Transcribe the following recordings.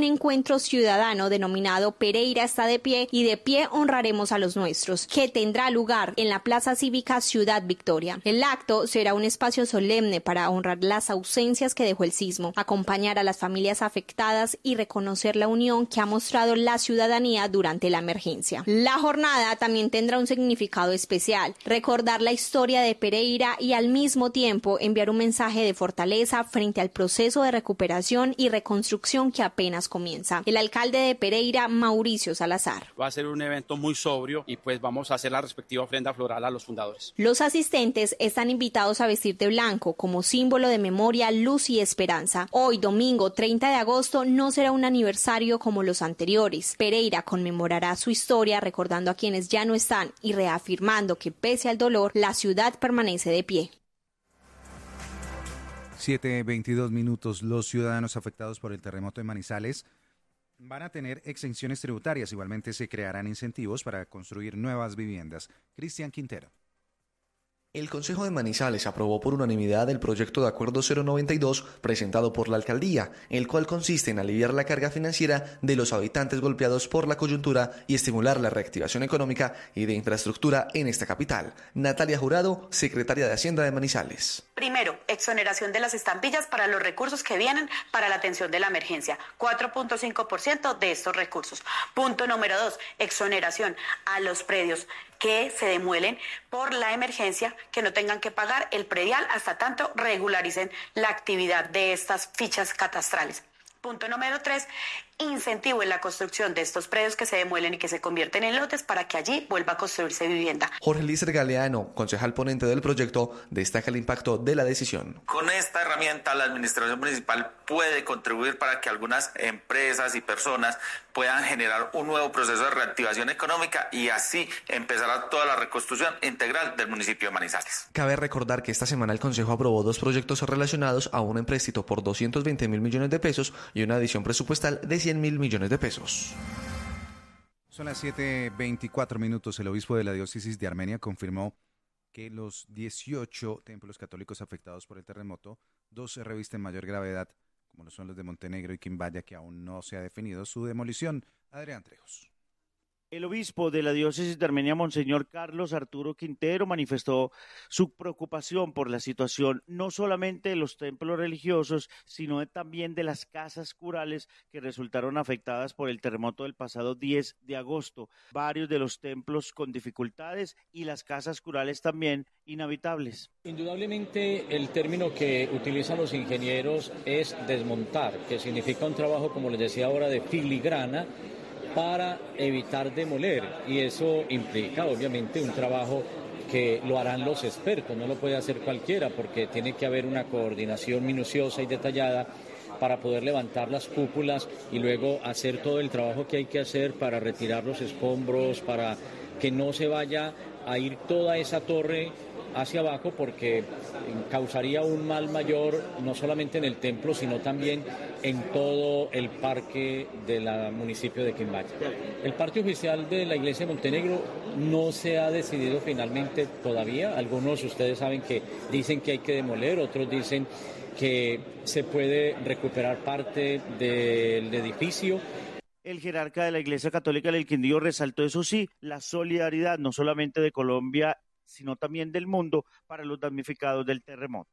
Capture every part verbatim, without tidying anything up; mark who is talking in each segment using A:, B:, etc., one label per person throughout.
A: un encuentro ciudadano denominado Pereira está de pie y de pie honraremos a los nuestros, que tendrá lugar en la Plaza Cívica Ciudad Victoria. El acto será un espacio solemne para honrar las ausencias que dejó el sismo, acompañar a las familias afectadas y reconocer la unión que ha mostrado la ciudadanía durante la emergencia. La jornada también tendrá un significado especial, recordar la historia de Pereira y al mismo tiempo enviar un mensaje de fortaleza frente al proceso de recuperación y reconstrucción que apenas comienza. El alcalde de Pereira, Mauricio Salazar.
B: Va a ser un evento muy sobrio y pues vamos a hacer la respectiva ofrenda floral a los fundadores.
A: Los asistentes están invitados a vestir de blanco como símbolo de memoria, luz y esperanza. Hoy, domingo treinta de agosto, no será un aniversario como los anteriores. Pereira conmemorará su historia recordando a quienes ya no están y reafirmando que pese al dolor, la ciudad permanece de pie.
C: siete veintidós minutos. Los ciudadanos afectados por el terremoto en Manizales van a tener exenciones tributarias. Igualmente se crearán incentivos para construir nuevas viviendas. Cristian Quintero.
D: El Consejo de Manizales aprobó por unanimidad el proyecto de acuerdo cero noventa y dos presentado por la alcaldía, el cual consiste en aliviar la carga financiera de los habitantes golpeados por la coyuntura y estimular la reactivación económica y de infraestructura en esta capital. Natalia Jurado, secretaria de Hacienda de Manizales.
E: Primero, exoneración de las estampillas para los recursos que vienen para la atención de la emergencia, cuatro punto cinco por ciento de estos recursos. Punto número dos, exoneración a los predios que se demuelen por la emergencia, que no tengan que pagar el predial hasta tanto regularicen la actividad de estas fichas catastrales. Punto número tres, incentivo en la construcción de estos predios que se demuelen y que se convierten en lotes para que allí vuelva a construirse vivienda.
D: Jorge Lícer Galeano, concejal ponente del proyecto, destaca el impacto de la decisión.
F: Con esta herramienta la administración municipal puede contribuir para que algunas empresas y personas puedan generar un nuevo proceso de reactivación económica y así empezará toda la reconstrucción integral del municipio de Manizales.
D: Cabe recordar que esta semana el Consejo aprobó dos proyectos relacionados a un empréstito por doscientos veinte mil millones de pesos y una adición presupuestal de cien mil millones de pesos.
C: Son las siete veinticuatro minutos. El obispo de la diócesis de Armenia confirmó que los dieciocho templos católicos afectados por el terremoto, dos se revisten mayor gravedad, como lo son los de Montenegro y Quimbaya, que aún no se ha definido su demolición. Adrián Trejos.
G: El obispo de la diócesis de Armenia, Monseñor Carlos Arturo Quintero, manifestó su preocupación por la situación no solamente de los templos religiosos, sino también de las casas curales que resultaron afectadas por el terremoto del pasado diez de agosto. Varios de los templos con dificultades y las casas curales también inhabitables.
H: Indudablemente el término que utilizan los ingenieros es desmontar, que significa un trabajo, como les decía ahora, de filigrana, para evitar demoler, y eso implica obviamente un trabajo que lo harán los expertos, no lo puede hacer cualquiera porque tiene que haber una coordinación minuciosa y detallada para poder levantar las cúpulas y luego hacer todo el trabajo que hay que hacer para retirar los escombros, para que no se vaya a ir toda esa torre hacia abajo, porque causaría un mal mayor no solamente en el templo sino también en todo el parque del municipio de Quimbaya. El parte oficial de la iglesia de Montenegro no se ha decidido finalmente todavía. Algunos ustedes saben que dicen que hay que demoler, otros dicen que se puede recuperar parte del edificio.
G: El jerarca de la Iglesia Católica del Quindío resaltó, eso sí, la solidaridad no solamente de Colombia sino también del mundo para los damnificados del terremoto.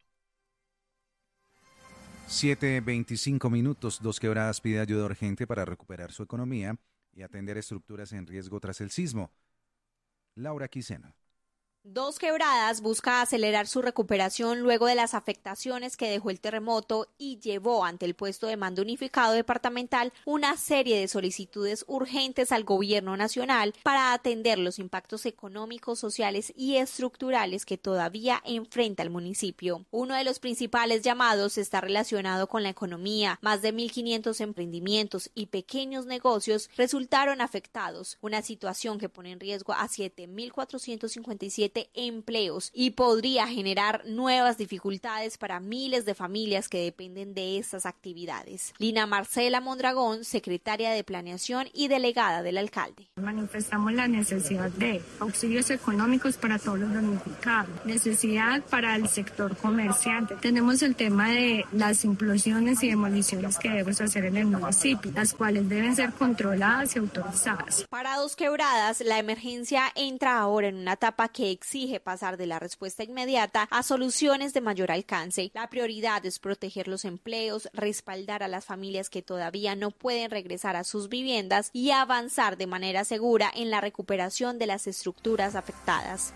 C: siete veinticinco minutos. Dos Quebradas pide ayuda urgente para recuperar su economía y atender estructuras en riesgo tras el sismo. Laura Quiseno.
A: Dos Quebradas busca acelerar su recuperación luego de las afectaciones que dejó el terremoto y llevó ante el puesto de mando unificado departamental una serie de solicitudes urgentes al gobierno nacional para atender los impactos económicos, sociales y estructurales que todavía enfrenta el municipio. Uno de los principales llamados está relacionado con la economía. Más de mil quinientos emprendimientos y pequeños negocios resultaron afectados, una situación que pone en riesgo a siete mil cuatrocientos cincuenta y siete empleos y podría generar nuevas dificultades para miles de familias que dependen de estas actividades. Lina Marcela Mondragón, secretaria de Planeación y delegada del alcalde.
I: Manifestamos la necesidad de auxilios económicos para todos los damnificados, necesidad para el sector comerciante. Tenemos el tema de las implosiones y demoliciones que debemos hacer en el municipio, las cuales deben ser controladas y autorizadas.
A: Para Dos Quebradas, la emergencia entra ahora en una etapa que exige pasar de la respuesta inmediata a soluciones de mayor alcance. La prioridad es proteger los empleos, respaldar a las familias que todavía no pueden regresar a sus viviendas y avanzar de manera segura en la recuperación de las estructuras afectadas.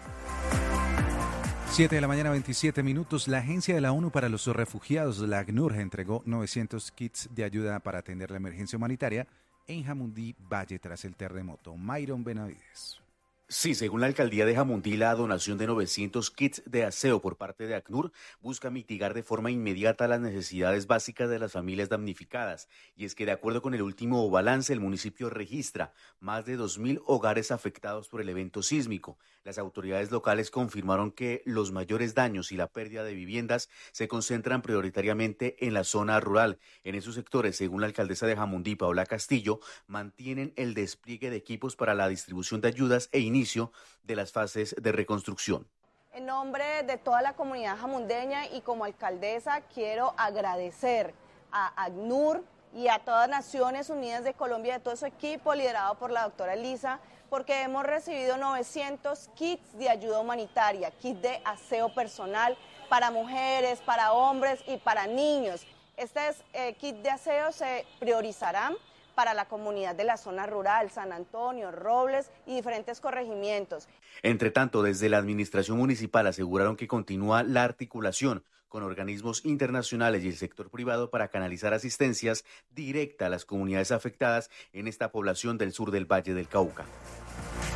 C: siete de la mañana, veintisiete minutos. La Agencia de la ONU para los Refugiados, la ACNUR, entregó novecientos kits de ayuda para atender la emergencia humanitaria en Jamundí Valle tras el terremoto. Mayron Benavides.
J: Sí, según la alcaldía de Jamundí, la donación de novecientos kits de aseo por parte de ACNUR busca mitigar de forma inmediata las necesidades básicas de las familias damnificadas. Y es que, de acuerdo con el último balance, el municipio registra más de dos mil hogares afectados por el evento sísmico. Las autoridades locales confirmaron que los mayores daños y la pérdida de viviendas se concentran prioritariamente en la zona rural. En esos sectores, según la alcaldesa de Jamundí, Paola Castillo, mantienen el despliegue de equipos para la distribución de ayudas e inicio de las fases de reconstrucción.
K: En nombre de toda la comunidad jamundeña y como alcaldesa quiero agradecer a ACNUR y a todas Naciones Unidas de Colombia, de todo su equipo liderado por la doctora Elisa, porque hemos recibido novecientos kits de ayuda humanitaria, kits de aseo personal para mujeres, para hombres y para niños. Estos eh, kits de aseo se priorizarán para la comunidad de la zona rural, San Antonio, Robles y diferentes corregimientos.
J: Entre tanto, desde la administración municipal aseguraron que continúa la articulación con organismos internacionales y el sector privado para canalizar asistencias directas a las comunidades afectadas en esta población del sur del Valle del Cauca.